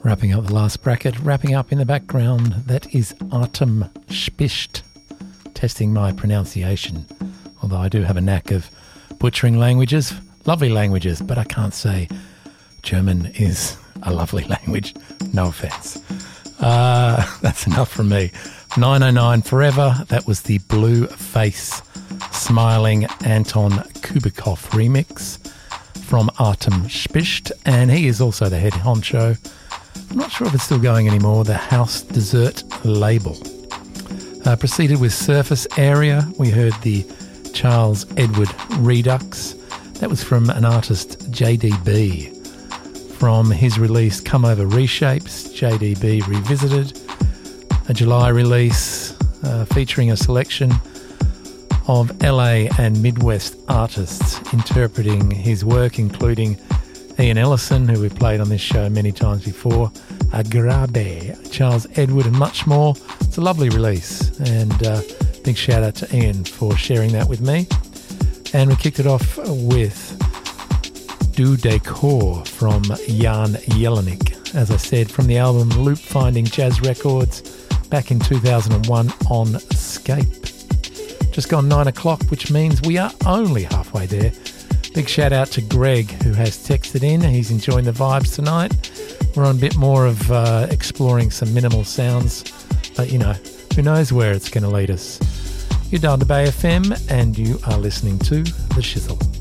Wrapping up the last bracket, wrapping up in the background, that is Atem Spisht, testing my pronunciation, although I do have a knack of butchering languages, lovely languages, but I can't say German is a lovely language, no offence. That's enough from me. 909 Forever, that was the Blue Face Smiling Anton Kubikov remix from Atem Spisht, and he is also the head honcho. I'm not sure if it's still going anymore, the House Dessert label. Proceeded with Surface Area. We heard the Charles Edward Redux. That was from an artist, JDB. From his release, Come Over Reshapes, JDB Revisited. A July release featuring a selection of LA and Midwest artists interpreting his work, including Ian Ellison, who we've played on this show many times before, Agrabe, Charles Edward, and much more. It's a lovely release, and big shout out to Ian for sharing that with me. And we kicked it off with Du Decor from Jan Jelinek, as I said, from the album Loop Finding Jazz Records back in 2001 on Scape. Just gone 9 o'clock, which means we are only halfway there. Big shout out to Greg, who has texted in. He's enjoying the vibes tonight. We're on a bit more of exploring some minimal sounds, but you know, who knows where it's going to lead us. You're down to Bay FM, and you are listening to The Shizzle.